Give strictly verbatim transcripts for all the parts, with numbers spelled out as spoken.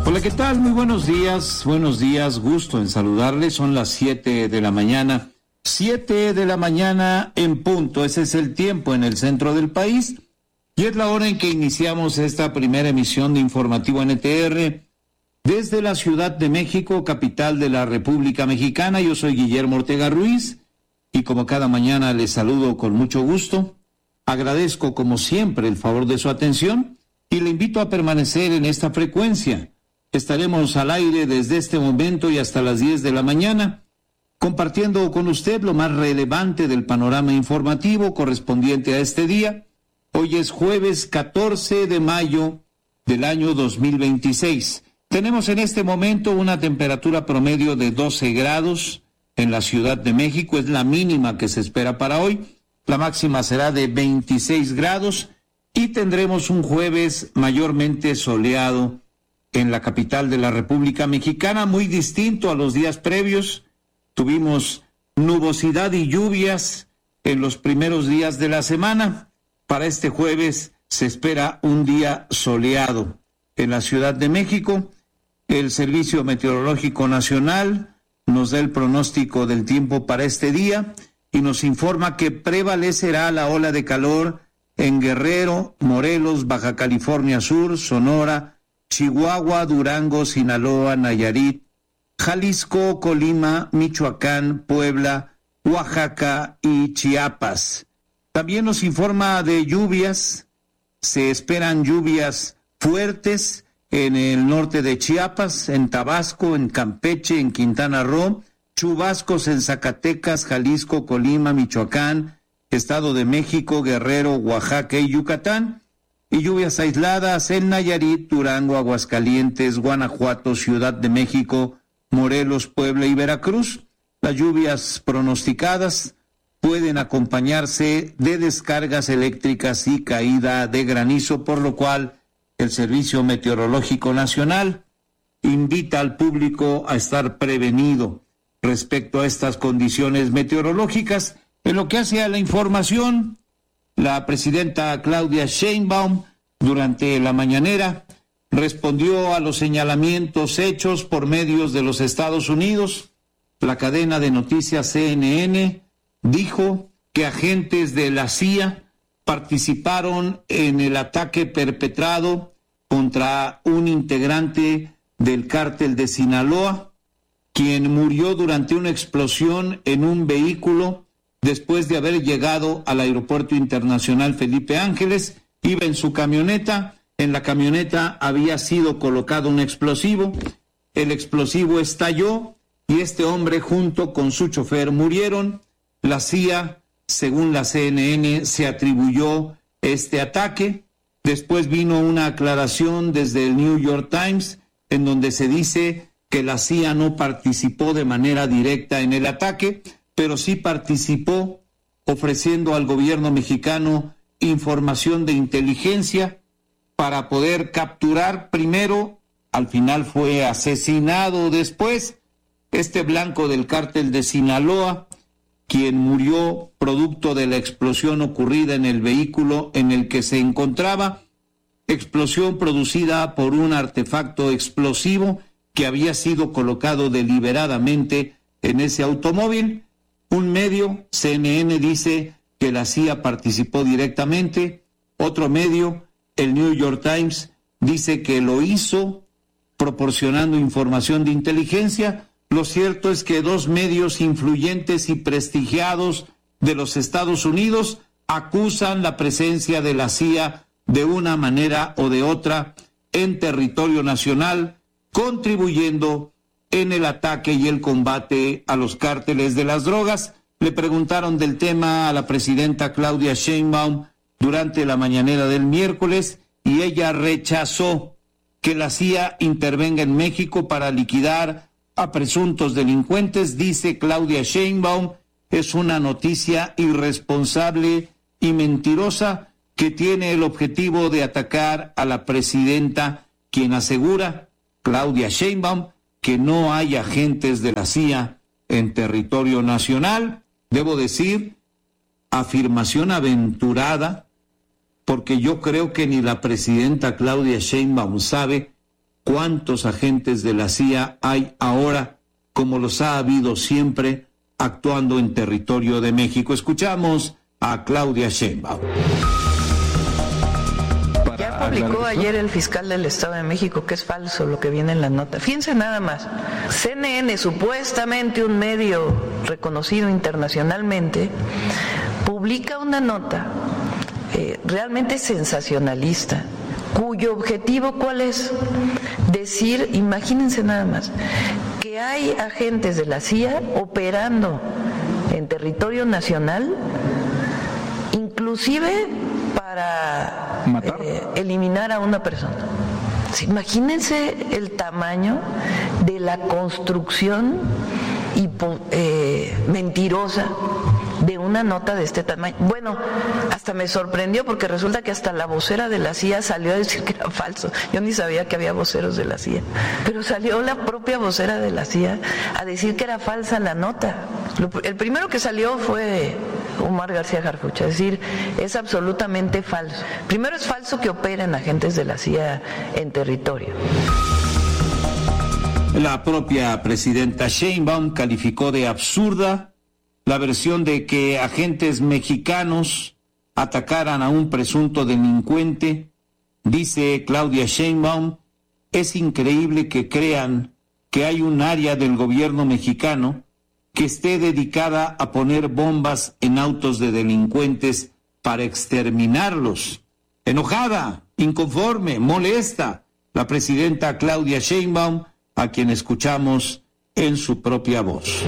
Hola, ¿qué tal? Muy buenos días, buenos días, gusto en saludarles. Son las siete de la mañana, siete de la mañana en punto. Ese es el tiempo en el centro del país y es la hora en que iniciamos esta primera emisión de Informativo N T R desde la Ciudad de México, capital de la República Mexicana. Yo soy Guillermo Ortega Ruiz y como cada mañana les saludo con mucho gusto. Agradezco como siempre el favor de su atención y le invito a permanecer en esta frecuencia. Estaremos al aire desde este momento y hasta las diez de la mañana, compartiendo con usted lo más relevante del panorama informativo correspondiente a este día. Hoy es jueves catorce de mayo del año dos mil veintiséis. Tenemos en este momento una temperatura promedio de doce grados en la Ciudad de México, es la mínima que se espera para hoy. La máxima será de veintiséis grados y tendremos un jueves mayormente soleado en la capital de la República Mexicana, muy distinto a los días previos. Tuvimos nubosidad y lluvias en los primeros días de la semana. Para este jueves se espera un día soleado en la Ciudad de México. El Servicio Meteorológico Nacional nos da el pronóstico del tiempo para este día y nos informa que prevalecerá la ola de calor en Guerrero, Morelos, Baja California Sur, Sonora, Chihuahua, Durango, Sinaloa, Nayarit, Jalisco, Colima, Michoacán, Puebla, Oaxaca y Chiapas. También nos informa de lluvias. Se esperan lluvias fuertes en el norte de Chiapas, en Tabasco, en Campeche, en Quintana Roo, chubascos en Zacatecas, Jalisco, Colima, Michoacán, Estado de México, Guerrero, Oaxaca y Yucatán. Y lluvias aisladas en Nayarit, Durango, Aguascalientes, Guanajuato, Ciudad de México, Morelos, Puebla y Veracruz. Las lluvias pronosticadas pueden acompañarse de descargas eléctricas y caída de granizo, por lo cual el Servicio Meteorológico Nacional invita al público a estar prevenido respecto a estas condiciones meteorológicas. En lo que hace a la información, la presidenta Claudia Sheinbaum, durante la mañanera, respondió a los señalamientos hechos por medios de los Estados Unidos. La cadena de noticias C N N dijo que agentes de la C I A participaron en el ataque perpetrado contra un integrante del cártel de Sinaloa, quien murió durante una explosión en un vehículo después de haber llegado al Aeropuerto Internacional Felipe Ángeles. Iba en su camioneta, en la camioneta había sido colocado un explosivo, el explosivo estalló y este hombre junto con su chofer murieron. La C I A, según la C N N, se atribuyó este ataque. Después vino una aclaración desde el New York Times, en donde se dice que la C I A no participó de manera directa en el ataque, pero sí participó ofreciendo al gobierno mexicano información de inteligencia para poder capturar primero, al final fue asesinado después, este blanco del cártel de Sinaloa, quien murió producto de la explosión ocurrida en el vehículo en el que se encontraba, explosión producida por un artefacto explosivo que había sido colocado deliberadamente en ese automóvil. Un medio, C N N, dice que la C I A participó directamente. Otro medio, el New York Times, dice que lo hizo proporcionando información de inteligencia. Lo cierto es que dos medios influyentes y prestigiados de los Estados Unidos acusan la presencia de la C I A de una manera o de otra en territorio nacional, contribuyendo en el ataque y el combate a los cárteles de las drogas. Le preguntaron del tema a la presidenta Claudia Sheinbaum durante la mañanera del miércoles y ella rechazó que la C I A intervenga en México para liquidar a presuntos delincuentes. Dice Claudia Sheinbaum, es una noticia irresponsable y mentirosa que tiene el objetivo de atacar a la presidenta, quien asegura, Claudia Sheinbaum, que no hay agentes de la C I A en territorio nacional. Debo decir, afirmación aventurada, porque yo creo que ni la presidenta Claudia Sheinbaum sabe cuántos agentes de la C I A hay ahora, como los ha habido siempre, actuando en territorio de México. Escuchamos a Claudia Sheinbaum. Ya publicó ayer el fiscal del Estado de México que es falso lo que viene en la nota. Fíjense nada más. C N N, supuestamente un medio reconocido internacionalmente, publica una nota eh, realmente sensacionalista, cuyo objetivo ¿cuál es? Decir, imagínense nada más, que hay agentes de la C I A operando en territorio nacional, inclusive para eh, eliminar a una persona. Imagínense el tamaño de la construcción hipo, eh, mentirosa de una nota de este tamaño. Bueno, hasta me sorprendió porque resulta que hasta la vocera de la C I A salió a decir que era falso. Yo ni sabía que había voceros de la C I A, pero salió la propia vocera de la C I A a decir que era falsa la nota. El primero que salió fue Omar García Harfuch, es decir, es absolutamente falso. Primero es falso que operen agentes de la C I A en territorio. La propia presidenta Sheinbaum calificó de absurda la versión de que agentes mexicanos atacaran a un presunto delincuente. Dice Claudia Sheinbaum, es increíble que crean que hay un área del gobierno mexicano que esté dedicada a poner bombas en autos de delincuentes para exterminarlos. Enojada, inconforme, molesta, la presidenta Claudia Sheinbaum, a quien escuchamos en su propia voz.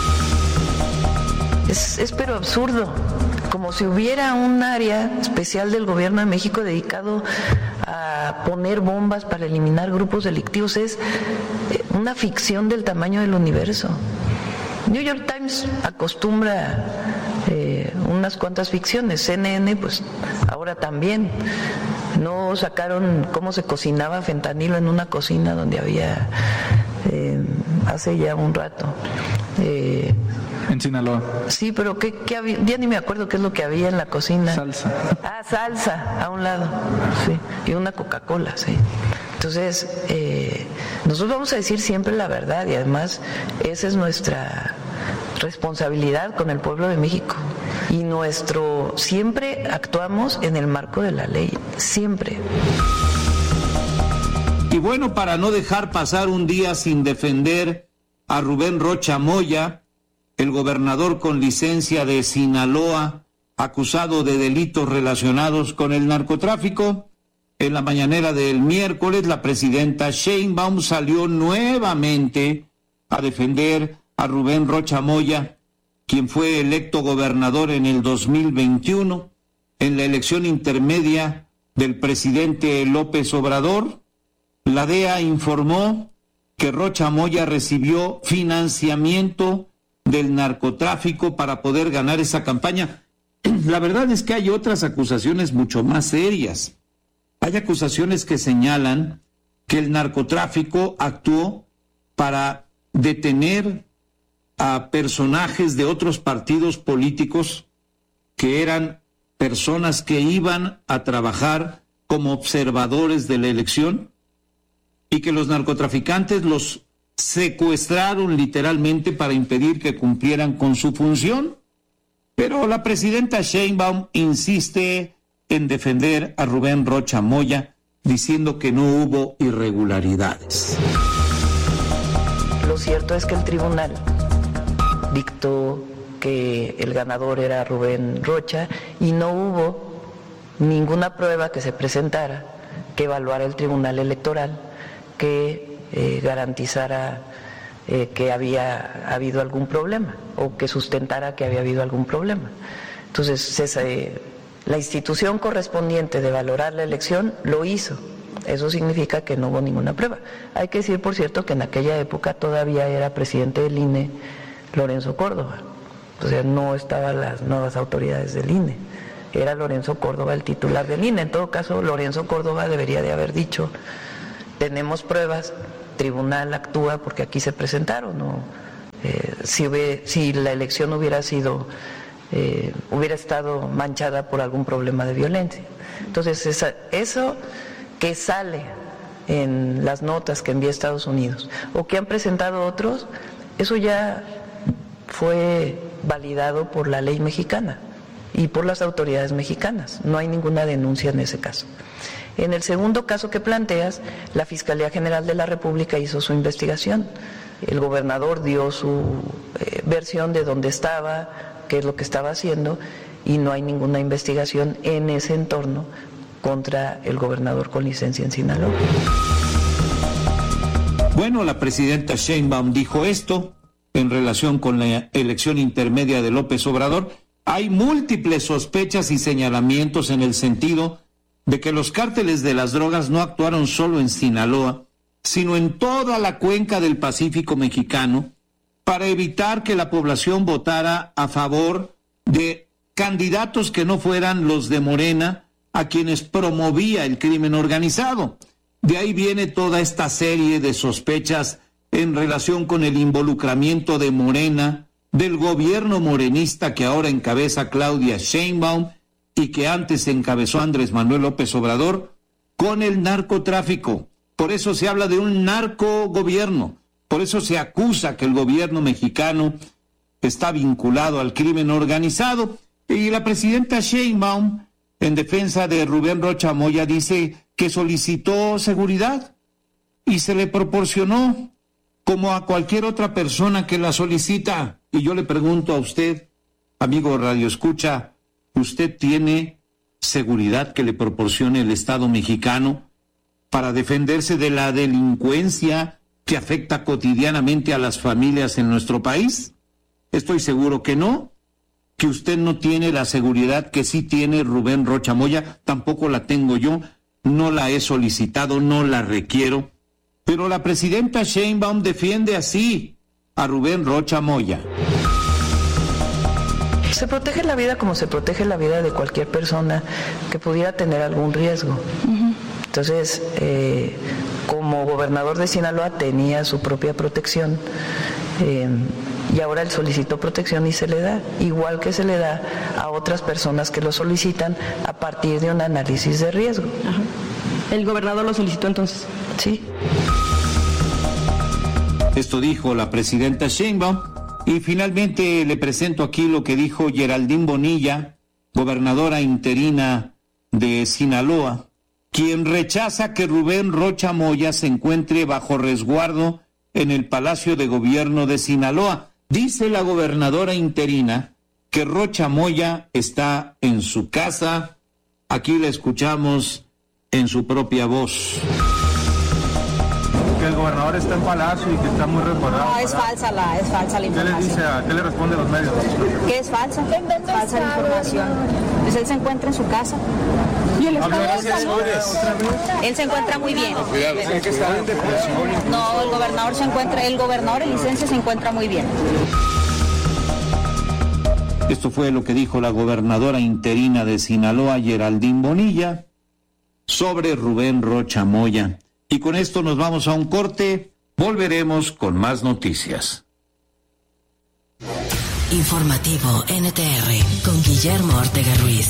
Es, es pero absurdo, como si hubiera un área especial del gobierno de México dedicado a poner bombas para eliminar grupos delictivos. Es una ficción del tamaño del universo. New York Times acostumbra eh, unas cuantas ficciones, C N N pues ahora también. No sacaron cómo se cocinaba fentanilo en una cocina donde había eh, hace ya un rato. Eh, En Sinaloa. Sí, pero ¿qué, qué había? Ya ni me acuerdo qué es lo que había en la cocina. Salsa. Ah, salsa, a un lado. Sí, y una Coca-Cola, sí. Entonces, eh, nosotros vamos a decir siempre la verdad y además esa es nuestra responsabilidad con el pueblo de México. Y nuestro, siempre actuamos en el marco de la ley, siempre. Y bueno, para no dejar pasar un día sin defender a Rubén Rocha Moya, el gobernador con licencia de Sinaloa, acusado de delitos relacionados con el narcotráfico, en la mañanera del miércoles, la presidenta Sheinbaum salió nuevamente a defender a Rubén Rocha Moya, quien fue electo gobernador en el dos mil veintiuno, en la elección intermedia del presidente López Obrador. La D E A informó que Rocha Moya recibió financiamiento del narcotráfico para poder ganar esa campaña. La verdad es que hay otras acusaciones mucho más serias. Hay acusaciones que señalan que el narcotráfico actuó para detener a personajes de otros partidos políticos que eran personas que iban a trabajar como observadores de la elección y que los narcotraficantes los secuestraron literalmente para impedir que cumplieran con su función. Pero la presidenta Sheinbaum insiste en defender a Rubén Rocha Moya, diciendo que no hubo irregularidades. Lo cierto es que el tribunal dictó que el ganador era Rubén Rocha y no hubo ninguna prueba que se presentara que evaluara el tribunal electoral que eh, garantizara eh, que había habido algún problema o que sustentara que había habido algún problema. Entonces, se, la institución correspondiente de valorar la elección lo hizo. Eso significa que no hubo ninguna prueba. Hay que decir, por cierto, que en aquella época todavía era presidente del I N E Lorenzo Córdoba. O sea, no estaban las nuevas autoridades del I N E. Era Lorenzo Córdoba el titular del I N E. En todo caso, Lorenzo Córdoba debería de haber dicho: tenemos pruebas, tribunal actúa porque aquí se presentaron. ¿No? Eh, si, hube, si la elección hubiera sido, eh, hubiera estado manchada por algún problema de violencia. Entonces, esa, eso que sale en las notas que envía Estados Unidos o que han presentado otros, eso ya fue validado por la ley mexicana y por las autoridades mexicanas. No hay ninguna denuncia en ese caso. En el segundo caso que planteas, la Fiscalía General de la República hizo su investigación. El gobernador dio su eh, versión de dónde estaba, qué es lo que estaba haciendo, y no hay ninguna investigación en ese entorno contra el gobernador con licencia en Sinaloa. Bueno, la presidenta Sheinbaum dijo esto en relación con la elección intermedia de López Obrador. Hay múltiples sospechas y señalamientos en el sentido de que los cárteles de las drogas no actuaron solo en Sinaloa, sino en toda la cuenca del Pacífico mexicano, para evitar que la población votara a favor de candidatos que no fueran los de Morena, a quienes promovía el crimen organizado. De ahí viene toda esta serie de sospechas en relación con el involucramiento de Morena, del gobierno morenista que ahora encabeza Claudia Sheinbaum y que antes encabezó Andrés Manuel López Obrador, con el narcotráfico. Por eso se habla de un narcogobierno, por eso se acusa que el gobierno mexicano está vinculado al crimen organizado. Y la presidenta Sheinbaum, en defensa de Rubén Rocha Moya, dice que solicitó seguridad y se le proporcionó como a cualquier otra persona que la solicita. Y yo le pregunto a usted, amigo Radio Escucha, ¿usted tiene seguridad que le proporcione el Estado mexicano para defenderse de la delincuencia que afecta cotidianamente a las familias en nuestro país? Estoy seguro que no, que usted no tiene la seguridad que sí tiene Rubén Rocha Moya, tampoco la tengo yo, no la he solicitado, no la requiero, pero la presidenta Sheinbaum defiende así a Rubén Rocha Moya. Se protege la vida como se protege la vida de cualquier persona que pudiera tener algún riesgo. Uh-huh. Entonces, eh, como gobernador de Sinaloa tenía su propia protección, eh, y ahora él solicitó protección y se le da, igual que se le da a otras personas que lo solicitan a partir de un análisis de riesgo. Ajá. ¿El gobernador lo solicitó entonces? Sí. Esto dijo la presidenta Sheinbaum. Y finalmente le presento aquí lo que dijo Geraldine Bonilla, gobernadora interina de Sinaloa, quien rechaza que Rubén Rocha Moya se encuentre bajo resguardo en el Palacio de Gobierno de Sinaloa. Dice la gobernadora interina que Rocha Moya está en su casa. Aquí la escuchamos en su propia voz. Que el gobernador está en Palacio y que está muy resguardado. No, es falsa la, es falsa la información. ¿Qué le dice a, qué le responde a los medios? Que es falsa, falsa la información. Pues él se encuentra en su casa. ¿Y el estado de salud? Él se encuentra muy bien. No, el gobernador se encuentra, el gobernador en licencia se encuentra muy bien. Esto fue lo que dijo la gobernadora interina de Sinaloa, Geraldine Bonilla, sobre Rubén Rocha Moya. Y con esto nos vamos a un corte, volveremos con más noticias. Informativo N T R con Guillermo Ortega Ruiz.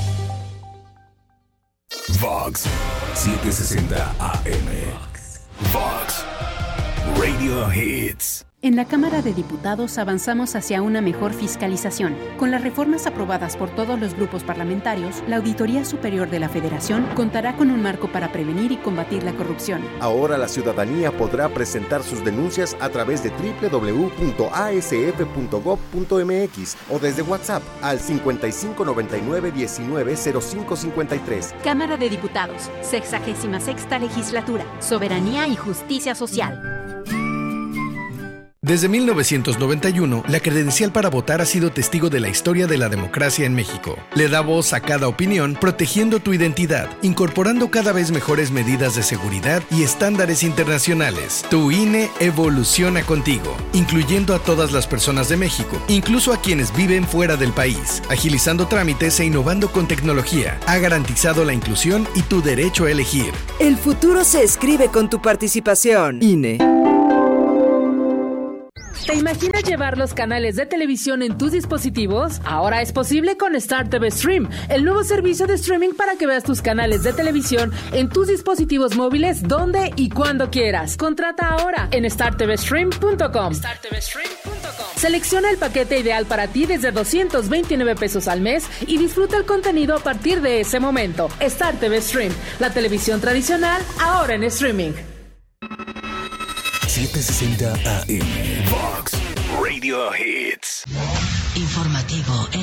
Vox setecientos sesenta A M. Vox Radio Hits. En la Cámara de Diputados avanzamos hacia una mejor fiscalización. Con las reformas aprobadas por todos los grupos parlamentarios, la Auditoría Superior de la Federación contará con un marco para prevenir y combatir la corrupción. Ahora la ciudadanía podrá presentar sus denuncias a través de doble u doble u doble u punto a s f punto gob punto m x o desde WhatsApp al cincuenta y cinco noventa y nueve diecinueve cero cinco cincuenta y tres. Cámara de Diputados, sexagésima sexta Legislatura, Soberanía y Justicia Social. Desde mil novecientos noventa y uno, la credencial para votar ha sido testigo de la historia de la democracia en México. Le da voz a cada opinión, protegiendo tu identidad, incorporando cada vez mejores medidas de seguridad y estándares internacionales. Tu I N E evoluciona contigo, incluyendo a todas las personas de México, incluso a quienes viven fuera del país, agilizando trámites e innovando con tecnología. Ha garantizado la inclusión y tu derecho a elegir. El futuro se escribe con tu participación. I N E. ¿Te imaginas llevar los canales de televisión en tus dispositivos? Ahora es posible con Star T V Stream, el nuevo servicio de streaming para que veas tus canales de televisión en tus dispositivos móviles donde y cuando quieras. Contrata ahora en star t v stream punto com. star t v stream punto com. Selecciona el paquete ideal para ti desde doscientos veintinueve pesos al mes y disfruta el contenido a partir de ese momento. Star T V Stream, la televisión tradicional ahora en streaming. setecientos sesenta A M Vox Radio Hits. Informativo.